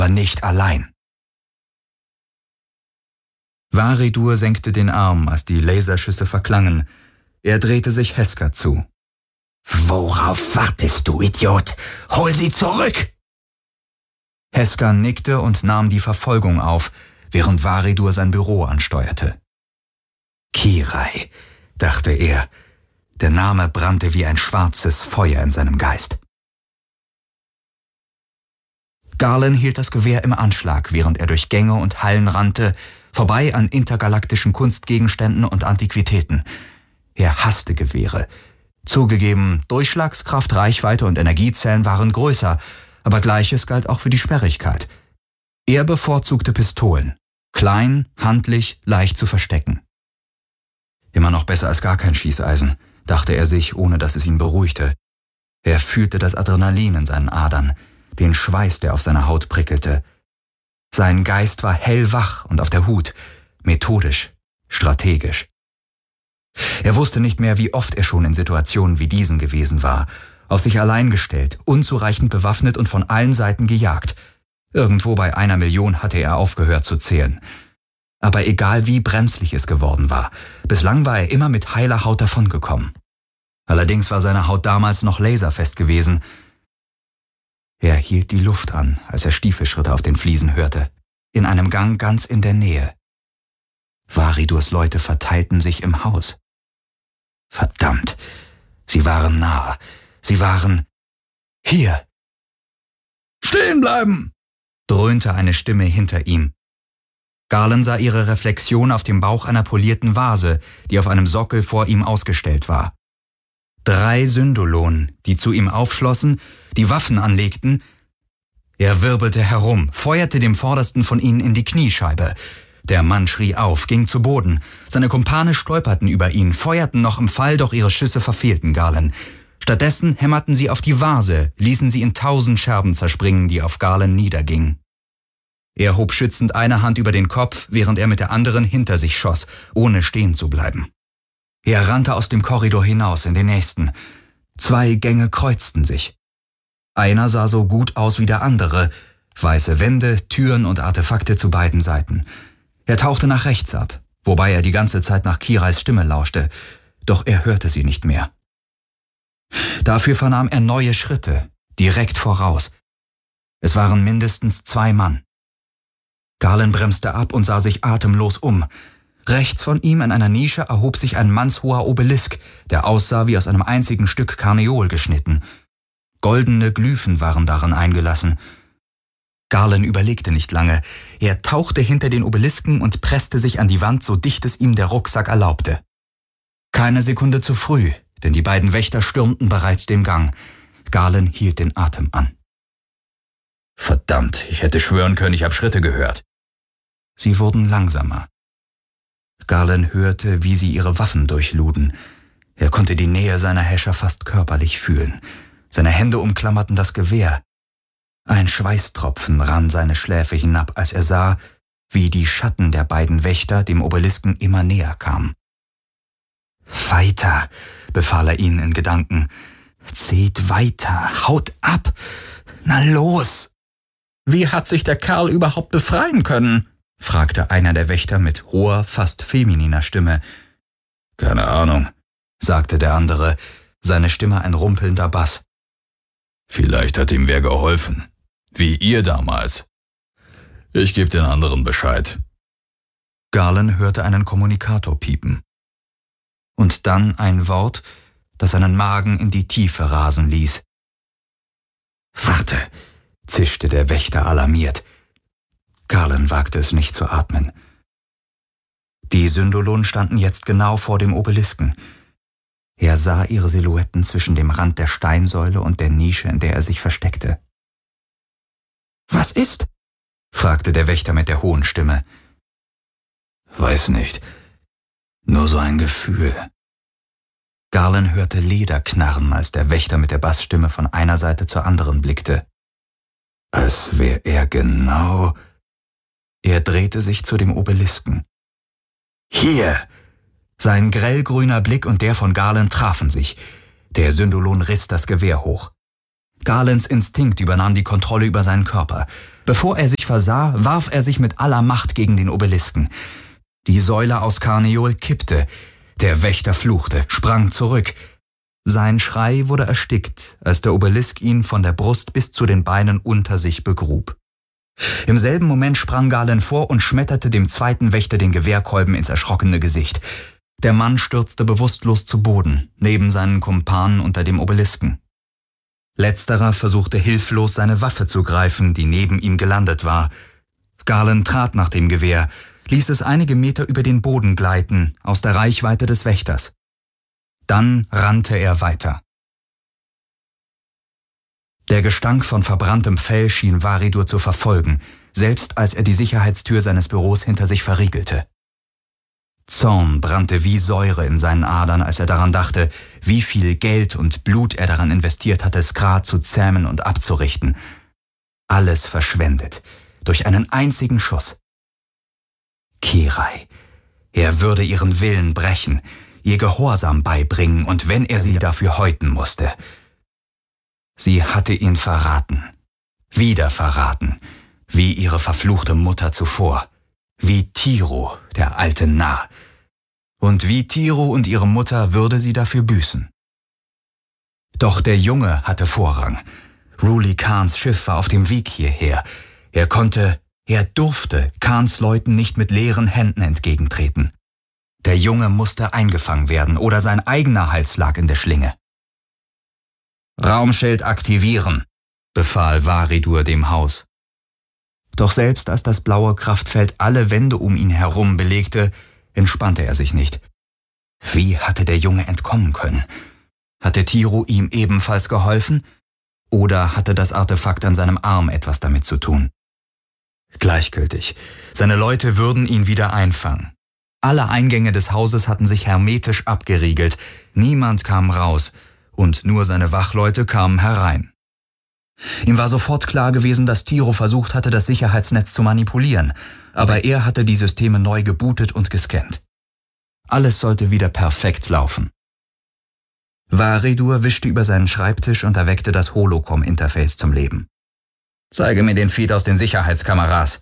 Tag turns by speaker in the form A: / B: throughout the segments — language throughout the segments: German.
A: aber nicht allein. Varidur senkte den Arm, als die Laserschüsse verklangen. Er drehte sich Heska zu.
B: »Worauf wartest du, Idiot? Hol sie zurück!«
A: Heska nickte und nahm die Verfolgung auf, während Varidur sein Büro ansteuerte. Kirai, dachte er. Der Name brannte wie ein schwarzes Feuer in seinem Geist. Garland hielt das Gewehr im Anschlag, während er durch Gänge und Hallen rannte, vorbei an intergalaktischen Kunstgegenständen und Antiquitäten. Er hasste Gewehre. Zugegeben, Durchschlagskraft, Reichweite und Energiezellen waren größer, aber Gleiches galt auch für die Sperrigkeit. Er bevorzugte Pistolen. Klein, handlich, leicht zu verstecken. Immer noch besser als gar kein Schießeisen, dachte er sich, ohne dass es ihn beruhigte. Er fühlte das Adrenalin in seinen Adern, den Schweiß, der auf seiner Haut prickelte. Sein Geist war hellwach und auf der Hut, methodisch, strategisch. Er wusste nicht mehr, wie oft er schon in Situationen wie diesen gewesen war, auf sich allein gestellt, unzureichend bewaffnet und von allen Seiten gejagt. Irgendwo bei 1 Million hatte er aufgehört zu zählen. Aber egal wie brenzlig es geworden war, bislang war er immer mit heiler Haut davongekommen. Allerdings war seine Haut damals noch laserfest gewesen. Er hielt die Luft an, als er Stiefelschritte auf den Fliesen hörte, in einem Gang ganz in der Nähe. Varidurs Leute verteilten sich im Haus. Verdammt, sie waren nah, sie waren hier. »Stehen bleiben«, dröhnte eine Stimme hinter ihm. Garland sah ihre Reflexion auf dem Bauch einer polierten Vase, die auf einem Sockel vor ihm ausgestellt war. 3 Syndolonen, die zu ihm aufschlossen, die Waffen anlegten. Er wirbelte herum, feuerte dem vordersten von ihnen in die Kniescheibe. Der Mann schrie auf, ging zu Boden. Seine Kumpane stolperten über ihn, feuerten noch im Fall, doch ihre Schüsse verfehlten Garland. Stattdessen hämmerten sie auf die Vase, ließen sie in 1000 Scherben zerspringen, die auf Garland niedergingen. Er hob schützend eine Hand über den Kopf, während er mit der anderen hinter sich schoss, ohne stehen zu bleiben. Er rannte aus dem Korridor hinaus in den nächsten. 2 Gänge kreuzten sich. Einer sah so gut aus wie der andere, weiße Wände, Türen und Artefakte zu beiden Seiten. Er tauchte nach rechts ab, wobei er die ganze Zeit nach Kirais Stimme lauschte, doch er hörte sie nicht mehr. Dafür vernahm er neue Schritte, direkt voraus. Es waren mindestens 2 Mann. Garland bremste ab und sah sich atemlos um. Rechts von ihm in einer Nische erhob sich ein mannshoher Obelisk, der aussah wie aus einem einzigen Stück Karneol geschnitten. Goldene Glyphen waren darin eingelassen. Garland überlegte nicht lange. Er tauchte hinter den Obelisken und presste sich an die Wand, so dicht es ihm der Rucksack erlaubte. Keine Sekunde zu früh, denn die beiden Wächter stürmten bereits den Gang. Garland hielt den Atem an. Verdammt, ich hätte schwören können, ich habe Schritte gehört. Sie wurden langsamer. Garland hörte, wie sie ihre Waffen durchluden. Er konnte die Nähe seiner Häscher fast körperlich fühlen. Seine Hände umklammerten das Gewehr. Ein Schweißtropfen rann seine Schläfe hinab, als er sah, wie die Schatten der beiden Wächter dem Obelisken immer näher kamen. »Weiter«, befahl er ihnen in Gedanken. »Zieht weiter, haut ab, na los!« »Wie hat sich der Kerl überhaupt befreien können?« fragte einer der Wächter mit hoher, fast femininer Stimme. »Keine Ahnung«, sagte der andere, seine Stimme ein rumpelnder Bass. »Vielleicht hat ihm wer geholfen, wie ihr damals. Ich gebe den anderen Bescheid.« Garland hörte einen Kommunikator piepen. Und dann ein Wort, das seinen Magen in die Tiefe rasen ließ. »Warte«, zischte der Wächter alarmiert. Garland wagte es nicht zu atmen. Die Syndolonen standen jetzt genau vor dem Obelisken. Er sah ihre Silhouetten zwischen dem Rand der Steinsäule und der Nische, in der er sich versteckte. »Was ist?« fragte der Wächter mit der hohen Stimme. »Weiß nicht. Nur so ein Gefühl.« Garland hörte Leder knarren, als der Wächter mit der Bassstimme von einer Seite zur anderen blickte. Als wäre er genau... Er drehte sich zu dem Obelisken. »Hier!« Sein grellgrüner Blick und der von Garland trafen sich. Der Syndolon riss das Gewehr hoch. Garlands Instinkt übernahm die Kontrolle über seinen Körper. Bevor er sich versah, warf er sich mit aller Macht gegen den Obelisken. Die Säule aus Karneol kippte. Der Wächter fluchte, sprang zurück. Sein Schrei wurde erstickt, als der Obelisk ihn von der Brust bis zu den Beinen unter sich begrub. Im selben Moment sprang Garland vor und schmetterte dem zweiten Wächter den Gewehrkolben ins erschrockene Gesicht. Der Mann stürzte bewusstlos zu Boden, neben seinen Kumpanen unter dem Obelisken. Letzterer versuchte hilflos, seine Waffe zu greifen, die neben ihm gelandet war. Garland trat nach dem Gewehr, ließ es einige Meter über den Boden gleiten, aus der Reichweite des Wächters. Dann rannte er weiter. Der Gestank von verbranntem Fell schien Varidur zu verfolgen, selbst als er die Sicherheitstür seines Büros hinter sich verriegelte. Zorn brannte wie Säure in seinen Adern, als er daran dachte, wie viel Geld und Blut er daran investiert hatte, Skra zu zähmen und abzurichten. Alles verschwendet, durch einen einzigen Schuss. Kirai, er würde ihren Willen brechen, ihr Gehorsam beibringen, und wenn er sie dafür häuten musste. Sie hatte ihn verraten, wieder verraten, wie ihre verfluchte Mutter zuvor. Wie Tiro, der alte Narr. Und wie Tiro und ihre Mutter würde sie dafür büßen. Doch der Junge hatte Vorrang. Ruli Khans Schiff war auf dem Weg hierher. Er durfte Khans Leuten nicht mit leeren Händen entgegentreten. Der Junge musste eingefangen werden, oder sein eigener Hals lag in der Schlinge. »Raumschild aktivieren«, befahl Varidur dem Haus. Doch selbst als das blaue Kraftfeld alle Wände um ihn herum belegte, entspannte er sich nicht. Wie hatte der Junge entkommen können? Hatte Tiro ihm ebenfalls geholfen? Oder hatte das Artefakt an seinem Arm etwas damit zu tun? Gleichgültig. Seine Leute würden ihn wieder einfangen. Alle Eingänge des Hauses hatten sich hermetisch abgeriegelt. Niemand kam raus, und nur seine Wachleute kamen herein. Ihm war sofort klar gewesen, dass Tiro versucht hatte, das Sicherheitsnetz zu manipulieren, aber er hatte die Systeme neu gebootet und gescannt. Alles sollte wieder perfekt laufen. Varidur wischte über seinen Schreibtisch und erweckte das Holocom-Interface zum Leben. »Zeige mir den Feed aus den Sicherheitskameras.«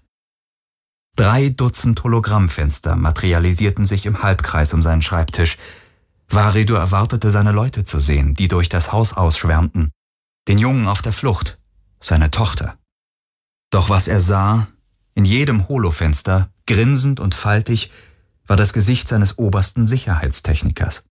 A: 3 Dutzend Hologrammfenster materialisierten sich im Halbkreis um seinen Schreibtisch. Varidur erwartete, seine Leute zu sehen, die durch das Haus ausschwärmten. Den Jungen auf der Flucht, seine Tochter. Doch was er sah, in jedem Holofenster, grinsend und faltig, war das Gesicht seines obersten Sicherheitstechnikers.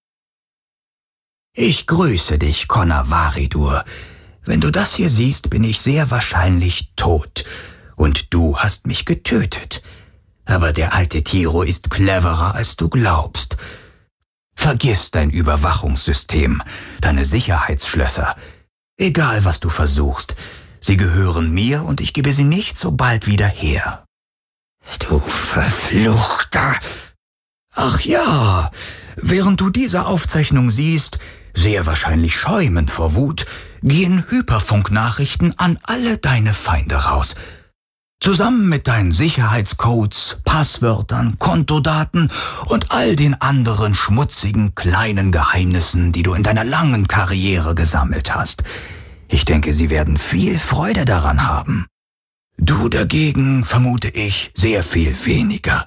B: »Ich grüße dich, Connor Varidur. Wenn du das hier siehst, bin ich sehr wahrscheinlich tot. Und du hast mich getötet. Aber der alte Tiro ist cleverer, als du glaubst. Vergiss dein Überwachungssystem, deine Sicherheitsschlösser. Egal, was du versuchst, sie gehören mir und ich gebe sie nicht so bald wieder her.« »Du Verfluchter! Ach ja, während du diese Aufzeichnung siehst, sehr wahrscheinlich schäumend vor Wut, gehen Hyperfunknachrichten an alle deine Feinde raus. Zusammen mit deinen Sicherheitscodes, Passwörtern, Kontodaten und all den anderen schmutzigen kleinen Geheimnissen, die du in deiner langen Karriere gesammelt hast. Ich denke, sie werden viel Freude daran haben. Du dagegen, vermute ich, sehr viel weniger.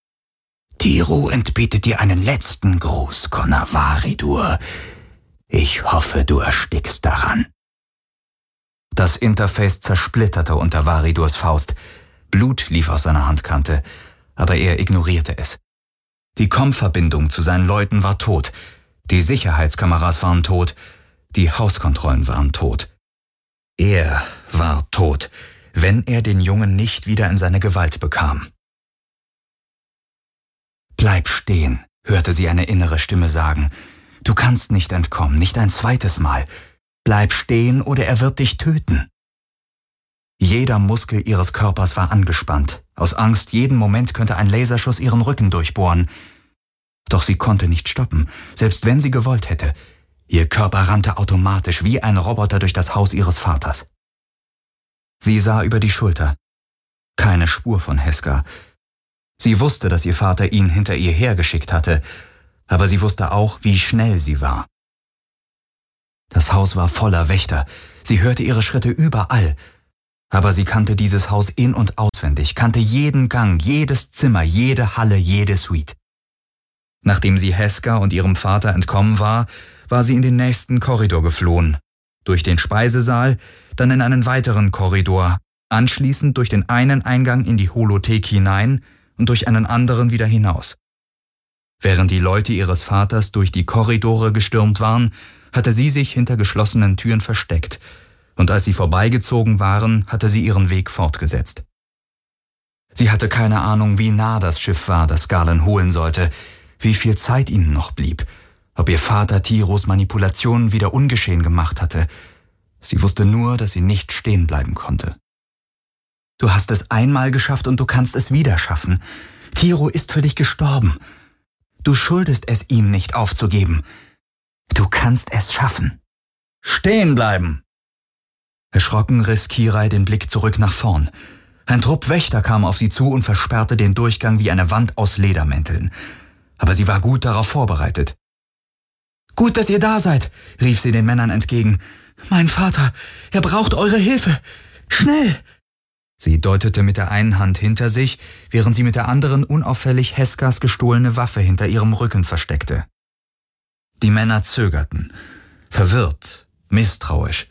B: Tiro entbietet dir einen letzten Gruß, Connor Varidur. Ich hoffe, du erstickst daran.«
A: Das Interface zersplitterte unter Varidurs Faust. Blut lief aus seiner Handkante, aber er ignorierte es. Die COM-Verbindung zu seinen Leuten war tot, die Sicherheitskameras waren tot, die Hauskontrollen waren tot. Er war tot, wenn er den Jungen nicht wieder in seine Gewalt bekam. »Bleib stehen«, hörte sie eine innere Stimme sagen. »Du kannst nicht entkommen, nicht ein zweites Mal. Bleib stehen, oder er wird dich töten.« Jeder Muskel ihres Körpers war angespannt. Aus Angst, jeden Moment könnte ein Laserschuss ihren Rücken durchbohren. Doch sie konnte nicht stoppen, selbst wenn sie gewollt hätte. Ihr Körper rannte automatisch wie ein Roboter durch das Haus ihres Vaters. Sie sah über die Schulter. Keine Spur von Heska. Sie wusste, dass ihr Vater ihn hinter ihr hergeschickt hatte, aber sie wusste auch, wie schnell sie war. Das Haus war voller Wächter. Sie hörte ihre Schritte überall. Aber sie kannte dieses Haus in- und auswendig, kannte jeden Gang, jedes Zimmer, jede Halle, jede Suite. Nachdem sie Heska und ihrem Vater entkommen war, war sie in den nächsten Korridor geflohen. Durch den Speisesaal, dann in einen weiteren Korridor, anschließend durch den einen Eingang in die Holothek hinein und durch einen anderen wieder hinaus. Während die Leute ihres Vaters durch die Korridore gestürmt waren, hatte sie sich hinter geschlossenen Türen versteckt, und als sie vorbeigezogen waren, hatte sie ihren Weg fortgesetzt. Sie hatte keine Ahnung, wie nah das Schiff war, das Galen holen sollte, wie viel Zeit ihnen noch blieb, ob ihr Vater Tiros Manipulationen wieder ungeschehen gemacht hatte. Sie wusste nur, dass sie nicht stehen bleiben konnte. Du hast es einmal geschafft und du kannst es wieder schaffen. Tiro ist für dich gestorben. Du schuldest es ihm nicht aufzugeben. Du kannst es schaffen. Stehen bleiben! Erschrocken riss Kirai den Blick zurück nach vorn. Ein Trupp Wächter kam auf sie zu und versperrte den Durchgang wie eine Wand aus Ledermänteln. Aber sie war gut darauf vorbereitet. »Gut, dass ihr da seid«, rief sie den Männern entgegen. »Mein Vater, er braucht eure Hilfe. Schnell!« Sie deutete mit der einen Hand hinter sich, während sie mit der anderen unauffällig Heskas gestohlene Waffe hinter ihrem Rücken versteckte. Die Männer zögerten, verwirrt, misstrauisch.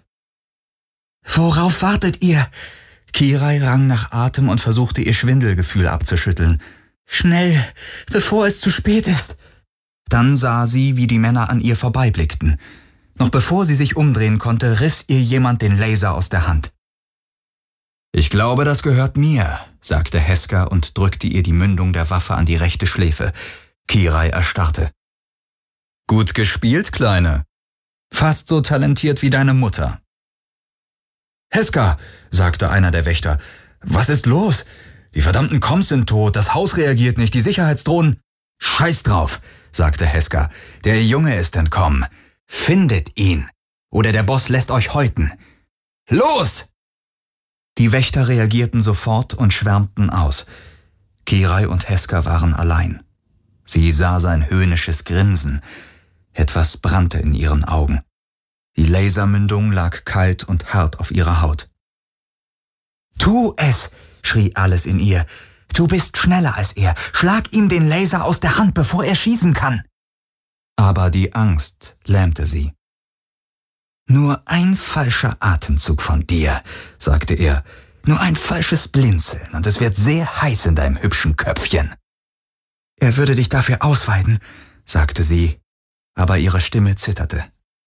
A: »Worauf wartet ihr?« Kirai rang nach Atem und versuchte, ihr Schwindelgefühl abzuschütteln. »Schnell, bevor es zu spät ist!« Dann sah sie, wie die Männer an ihr vorbeiblickten. Noch bevor sie sich umdrehen konnte, riss ihr jemand den Laser aus der Hand. »Ich glaube, das gehört mir«, sagte Heska und drückte ihr die Mündung der Waffe an die rechte Schläfe. Kirai erstarrte. »Gut gespielt, Kleine. Fast so talentiert wie deine Mutter.« »Heska«, sagte einer der Wächter, »was ist los? Die verdammten Koms sind tot, das Haus reagiert nicht, die Sicherheitsdrohnen...« »Scheiß drauf«, sagte Heska, »der Junge ist entkommen. Findet ihn, oder der Boss lässt euch häuten. Los!« Die Wächter reagierten sofort und schwärmten aus. Kirai und Heska waren allein. Sie sah sein höhnisches Grinsen. Etwas brannte in ihren Augen. Die Lasermündung lag kalt und hart auf ihrer Haut. »Tu es«, schrie alles in ihr. »Du bist schneller als er. Schlag ihm den Laser aus der Hand, bevor er schießen kann.« Aber die Angst lähmte sie. »Nur ein falscher Atemzug von dir«, sagte er. »Nur ein falsches Blinzeln, und es wird sehr heiß in deinem hübschen Köpfchen.« »Er würde dich dafür ausweiden«, sagte sie, aber ihre Stimme zitterte.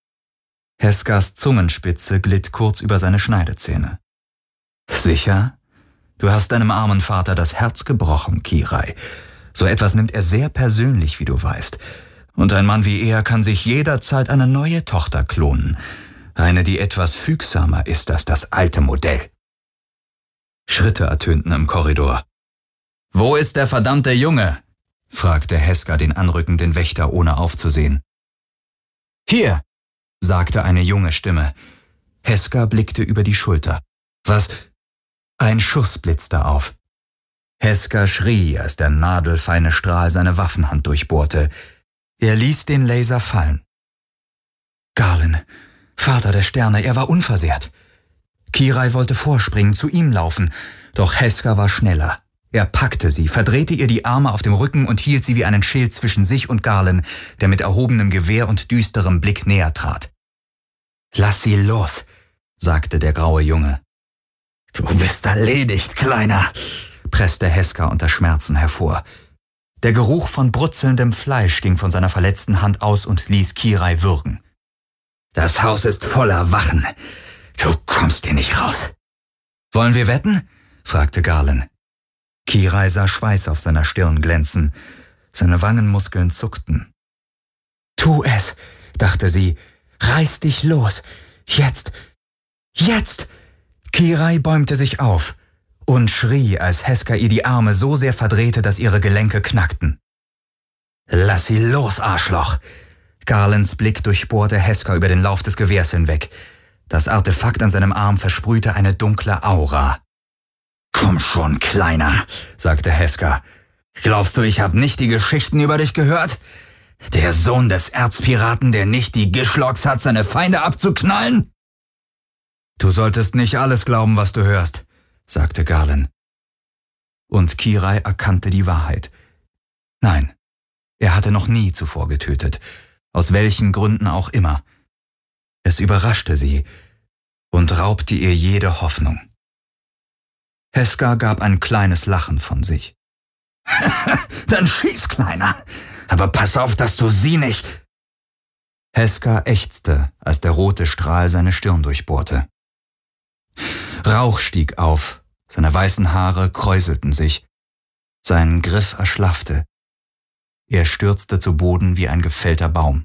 A: Heskas Zungenspitze glitt kurz über seine Schneidezähne. »Sicher? Du hast deinem armen Vater das Herz gebrochen, Kirai. So etwas nimmt er sehr persönlich, wie du weißt. Und ein Mann wie er kann sich jederzeit eine neue Tochter klonen. Eine, die etwas fügsamer ist als das alte Modell.« Schritte ertönten im Korridor. »Wo ist der verdammte Junge?« fragte Heska den anrückenden Wächter, ohne aufzusehen. »Hier«, sagte eine junge Stimme. Heska blickte über die Schulter. »Was?« Ein Schuss blitzte auf. Heska schrie, als der nadelfeine Strahl seine Waffenhand durchbohrte. Er ließ den Laser fallen. Galen, Vater der Sterne, er war unversehrt. Kirai wollte vorspringen, zu ihm laufen, doch Heska war schneller. Er packte sie, verdrehte ihr die Arme auf dem Rücken und hielt sie wie einen Schild zwischen sich und Galen, der mit erhobenem Gewehr und düsterem Blick näher trat. »Lass sie los«, sagte der graue Junge. »Du bist erledigt, Kleiner«, presste Heska unter Schmerzen hervor. Der Geruch von brutzelndem Fleisch ging von seiner verletzten Hand aus und ließ Kirai würgen. »Das Haus ist voller Wachen. Du kommst hier nicht raus.« »Wollen wir wetten?« fragte Galen. Kirai sah Schweiß auf seiner Stirn glänzen. Seine Wangenmuskeln zuckten. »Tu es«, dachte sie. »Reiß dich los. Jetzt. Jetzt!« Kirai bäumte sich auf und schrie, als Heska ihr die Arme so sehr verdrehte, dass ihre Gelenke knackten. »Lass sie los, Arschloch!« Garlands Blick durchbohrte Heska über den Lauf des Gewehrs hinweg. Das Artefakt an seinem Arm versprühte eine dunkle Aura. »Komm schon, Kleiner«, sagte Heska. »Glaubst du, ich habe nicht die Geschichten über dich gehört?
B: Der Sohn des Erzpiraten, der nicht die Gischlocks hat, seine Feinde abzuknallen?
A: »Du solltest nicht alles glauben, was du hörst«, sagte Galen. Und Kirai erkannte die Wahrheit. Nein, er hatte noch nie zuvor getötet, aus welchen Gründen auch immer. Es überraschte sie und raubte ihr jede Hoffnung. Heska gab ein kleines Lachen von sich.
B: »Dann schieß, Kleiner, aber pass auf, dass du sie nicht...«
A: Heska ächzte, als der rote Strahl seine Stirn durchbohrte. Rauch stieg auf, seine weißen Haare kräuselten sich, sein Griff erschlaffte. Er stürzte zu Boden wie ein gefällter Baum.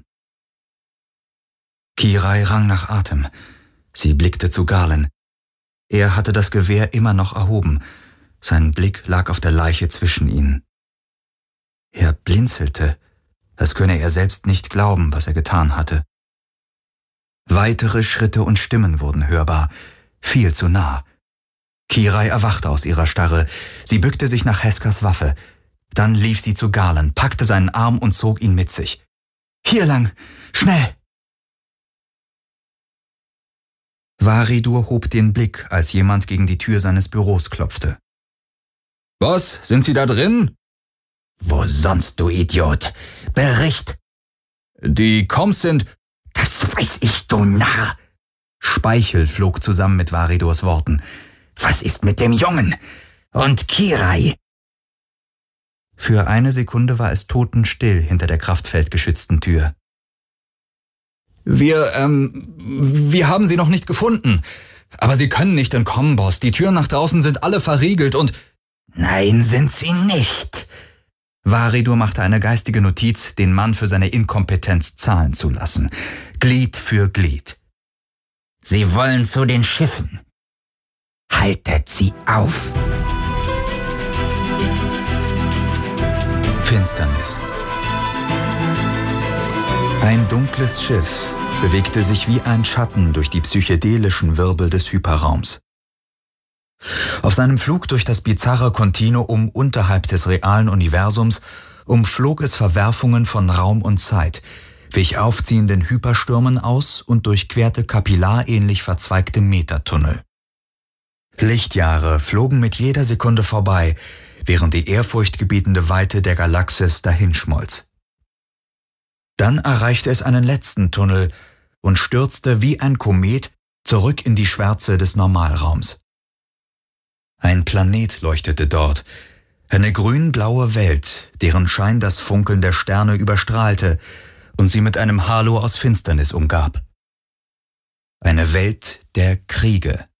A: Kirai rang nach Atem. Sie blickte zu Galen. Er hatte das Gewehr immer noch erhoben. Sein Blick lag auf der Leiche zwischen ihnen. Er blinzelte, als könne er selbst nicht glauben, was er getan hatte. Weitere Schritte und Stimmen wurden hörbar, viel zu nah. Kirai erwachte aus ihrer Starre. Sie bückte sich nach Heskas Waffe. Dann lief sie zu Galen, packte seinen Arm und zog ihn mit sich. »Hier lang! Schnell!« Varidur hob den Blick, als jemand gegen die Tür seines Büros klopfte. »Was? Sind Sie da drin?«
B: »Wo sonst, du Idiot? Bericht!«
A: »Die Koms sind...«
B: »Das weiß ich, du Narr!«
A: Speichel flog zusammen mit Varidurs Worten.
B: »Was ist mit dem Jungen? Und Kirai?«
A: Für eine Sekunde war es totenstill hinter der kraftfeldgeschützten Tür. Wir haben sie noch nicht gefunden. Aber sie können nicht entkommen, Boss. Die Türen nach draußen sind alle verriegelt und...«
B: »Nein, sind sie nicht.«
A: Varidur machte eine geistige Notiz, den Mann für seine Inkompetenz zahlen zu lassen. Glied für Glied.
B: »Sie wollen zu den Schiffen. Haltet sie auf!«
A: Finsternis. Ein dunkles Schiff bewegte sich wie ein Schatten durch die psychedelischen Wirbel des Hyperraums. Auf seinem Flug durch das bizarre Kontinuum unterhalb des realen Universums umflog es Verwerfungen von Raum und Zeit, wich aufziehenden Hyperstürmen aus und durchquerte kapillarähnlich verzweigte Metertunnel. Lichtjahre flogen mit jeder Sekunde vorbei, während die ehrfurchtgebietende Weite der Galaxis dahinschmolz. Dann erreichte es einen letzten Tunnel und stürzte wie ein Komet zurück in die Schwärze des Normalraums. Ein Planet leuchtete dort, eine grün-blaue Welt, deren Schein das Funkeln der Sterne überstrahlte und sie mit einem Halo aus Finsternis umgab. Eine Welt der Kriege.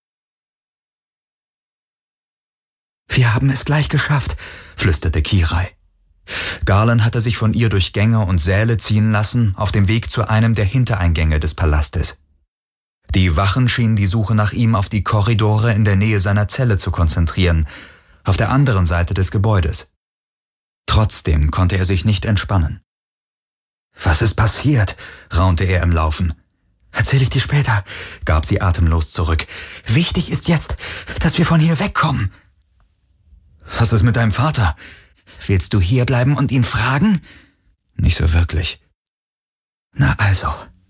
A: »Wir haben es gleich geschafft«, flüsterte Kirai. Galen hatte sich von ihr durch Gänge und Säle ziehen lassen, auf dem Weg zu einem der Hintereingänge des Palastes. Die Wachen schienen die Suche nach ihm auf die Korridore in der Nähe seiner Zelle zu konzentrieren, auf der anderen Seite des Gebäudes. Trotzdem konnte er sich nicht entspannen. »Was ist passiert?«, raunte er im Laufen. »Erzähl ich dir später«, gab sie atemlos zurück. »Wichtig ist jetzt, dass wir von hier wegkommen.« »Was ist mit deinem Vater? Willst du hierbleiben und ihn fragen?« »Nicht so wirklich.« »Na also.«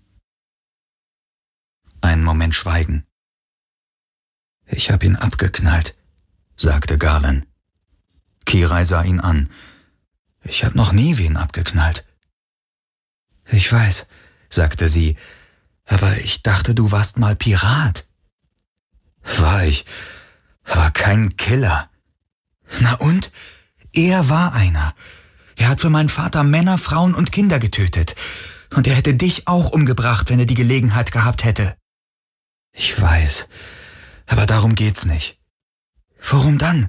A: Ein Moment Schweigen. »Ich habe ihn abgeknallt«, sagte Galen. Kirai sah ihn an. »Ich habe noch nie wen abgeknallt.« »Ich weiß«, sagte sie, »aber ich dachte, du warst mal Pirat.« »War ich, aber kein Killer.« »Na und? Er war einer. Er hat für meinen Vater Männer, Frauen und Kinder getötet. Und er hätte dich auch umgebracht, wenn er die Gelegenheit gehabt hätte.« »Ich weiß, aber darum geht's nicht.« »Worum dann?«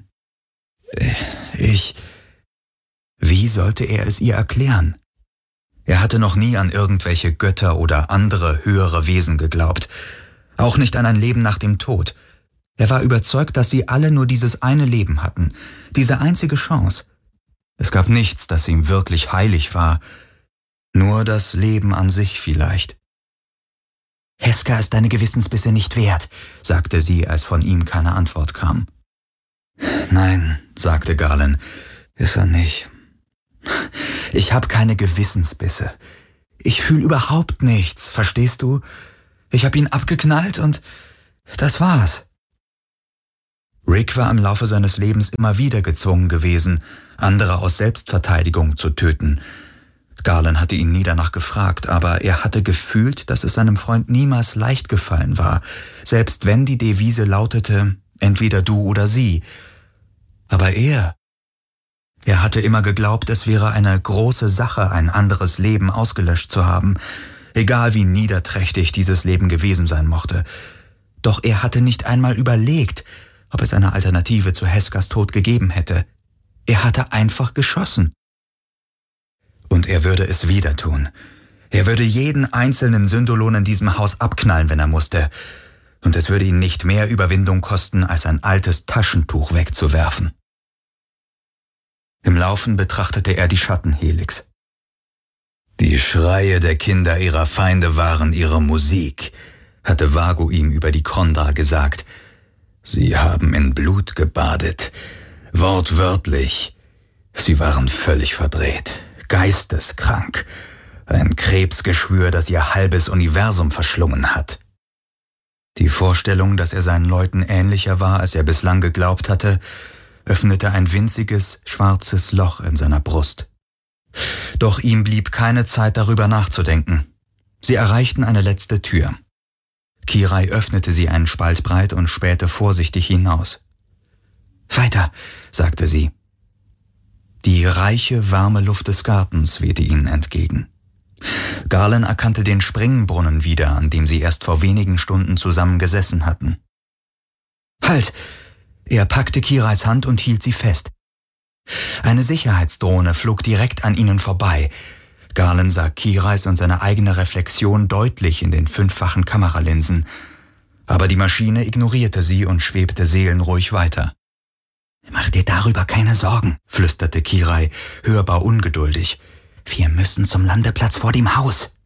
A: Wie sollte er es ihr erklären? Er hatte noch nie an irgendwelche Götter oder andere höhere Wesen geglaubt. Auch nicht an ein Leben nach dem Tod. Er war überzeugt, dass sie alle nur dieses eine Leben hatten, diese einzige Chance. Es gab nichts, das ihm wirklich heilig war, nur das Leben an sich vielleicht. »Heska ist deine Gewissensbisse nicht wert«, sagte sie, als von ihm keine Antwort kam. »Nein«, sagte Galen, »ist er nicht. Ich habe keine Gewissensbisse. Ich fühle überhaupt nichts, verstehst du? Ich habe ihn abgeknallt und das war's. Rick war im Laufe seines Lebens immer wieder gezwungen gewesen, andere aus Selbstverteidigung zu töten. Garland hatte ihn nie danach gefragt, aber er hatte gefühlt, dass es seinem Freund niemals leicht gefallen war, selbst wenn die Devise lautete, entweder du oder sie. Aber er hatte immer geglaubt, es wäre eine große Sache, ein anderes Leben ausgelöscht zu haben, egal wie niederträchtig dieses Leben gewesen sein mochte. Doch er hatte nicht einmal überlegt, ob es eine Alternative zu Heskers Tod gegeben hätte. Er hatte einfach geschossen. Und er würde es wieder tun. Er würde jeden einzelnen Syndolon in diesem Haus abknallen, wenn er musste. Und es würde ihn nicht mehr Überwindung kosten, als ein altes Taschentuch wegzuwerfen. Im Laufen betrachtete er die Schattenhelix. Die Schreie der Kinder ihrer Feinde waren ihre Musik, hatte Vago ihm über die Krondra gesagt. Sie haben in Blut gebadet. Wortwörtlich. Sie waren völlig verdreht, geisteskrank. Ein Krebsgeschwür, das ihr halbes Universum verschlungen hat. Die Vorstellung, dass er seinen Leuten ähnlicher war, als er bislang geglaubt hatte, öffnete ein winziges, schwarzes Loch in seiner Brust. Doch ihm blieb keine Zeit, darüber nachzudenken. Sie erreichten eine letzte Tür. Kirai öffnete sie einen Spalt breit und spähte vorsichtig hinaus. »Weiter«, sagte sie. Die reiche, warme Luft des Gartens wehte ihnen entgegen. Garland erkannte den Springbrunnen wieder, an dem sie erst vor wenigen Stunden zusammen gesessen hatten. »Halt!« Er packte Kirais Hand und hielt sie fest. Eine Sicherheitsdrohne flog direkt an ihnen vorbei. Garland sah Kirais und seine eigene Reflexion deutlich in den 5-fachen Kameralinsen. Aber die Maschine ignorierte sie und schwebte seelenruhig weiter. »Mach dir darüber keine Sorgen«, flüsterte Kirai, hörbar ungeduldig. »Wir müssen zum Landeplatz vor dem Haus.«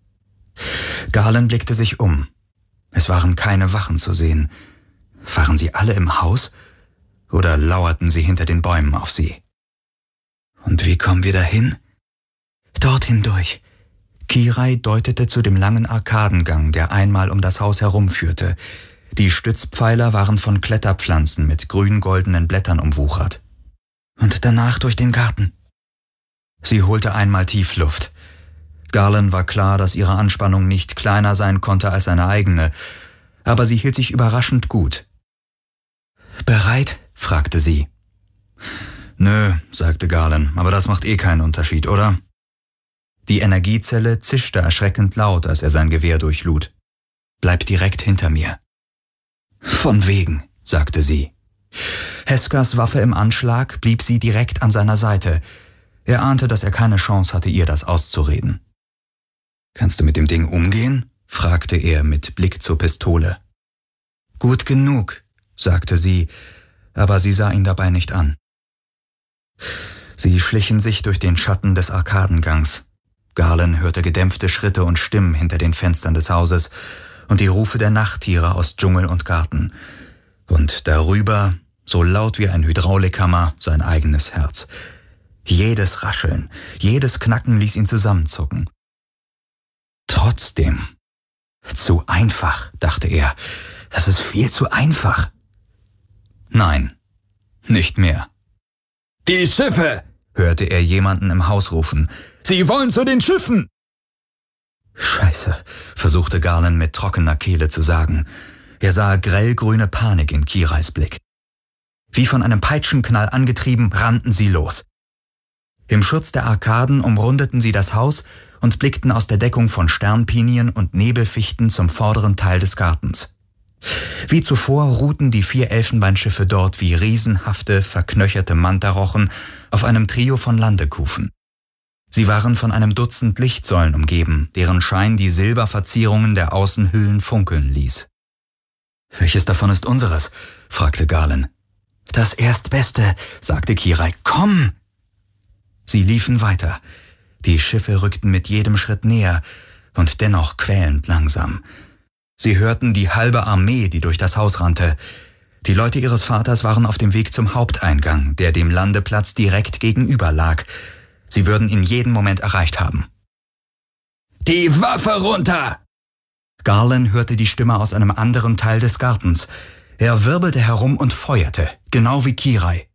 A: Garland blickte sich um. Es waren keine Wachen zu sehen. Waren sie alle im Haus oder lauerten sie hinter den Bäumen auf sie? »Und wie kommen wir dahin?« »Dorthin durch.« Kirai deutete zu dem langen Arkadengang, der einmal um das Haus herumführte. Die Stützpfeiler waren von Kletterpflanzen mit grün-goldenen Blättern umwuchert. »Und danach durch den Garten.« Sie holte einmal tief Luft. Garland war klar, dass ihre Anspannung nicht kleiner sein konnte als seine eigene, aber sie hielt sich überraschend gut. »Bereit?« fragte sie. »Nö«, sagte Garland, »aber das macht eh keinen Unterschied, oder?« Die Energiezelle zischte erschreckend laut, als er sein Gewehr durchlud. »Bleib direkt hinter mir.« »Von wegen«, sagte sie. Heskers Waffe im Anschlag blieb sie direkt an seiner Seite. Er ahnte, dass er keine Chance hatte, ihr das auszureden. »Kannst du mit dem Ding umgehen?« fragte er mit Blick zur Pistole. »Gut genug«, sagte sie, aber sie sah ihn dabei nicht an. Sie schlichen sich durch den Schatten des Arkadengangs. Garland hörte gedämpfte Schritte und Stimmen hinter den Fenstern des Hauses und die Rufe der Nachttiere aus Dschungel und Garten. Und darüber, so laut wie ein Hydraulikhammer, sein eigenes Herz. Jedes Rascheln, jedes Knacken ließ ihn zusammenzucken. Trotzdem, zu einfach, dachte er, das ist viel zu einfach. Nein, nicht mehr. »Die Schiffe«, hörte er jemanden im Haus rufen. »Sie wollen zu den Schiffen!« »Scheiße«, versuchte Garland mit trockener Kehle zu sagen. Er sah grellgrüne Panik in Kirais Blick. Wie von einem Peitschenknall angetrieben, rannten sie los. Im Schutz der Arkaden umrundeten sie das Haus und blickten aus der Deckung von Sternpinien und Nebelfichten zum vorderen Teil des Gartens. Wie zuvor ruhten die 4 Elfenbeinschiffe dort wie riesenhafte, verknöcherte Mantarochen auf einem Trio von Landekufen. Sie waren von einem Dutzend Lichtsäulen umgeben, deren Schein die Silberverzierungen der Außenhüllen funkeln ließ. »Welches davon ist unseres?« fragte Garland. »Das Erstbeste«, sagte Kirai. »Komm!« Sie liefen weiter. Die Schiffe rückten mit jedem Schritt näher und dennoch quälend langsam. Sie hörten die halbe Armee, die durch das Haus rannte. Die Leute ihres Vaters waren auf dem Weg zum Haupteingang, der dem Landeplatz direkt gegenüber lag. Sie würden ihn jeden Moment erreicht haben.
B: »Die Waffe runter!«
A: Garland hörte die Stimme aus einem anderen Teil des Gartens. Er wirbelte herum und feuerte, genau wie Kirai.